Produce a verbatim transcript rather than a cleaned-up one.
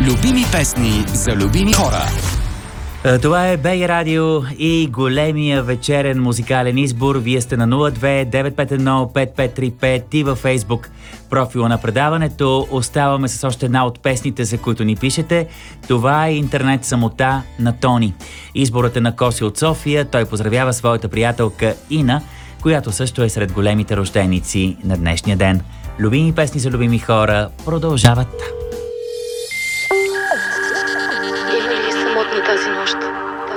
Любими песни за любими хора. Това е БГ Радио и големия вечерен музикален избор. Вие сте на нула две девет пет едно пет пет три пет и във Фейсбук профила на предаването. Оставаме с още една от песните, за които ни пишете. Това е Интернет самота на Тони. Изборът е на Коси от София. Той поздравява своята приятелка Ина, която също е сред големите рожденици на днешния ден. Любими песни за любими хора продължават.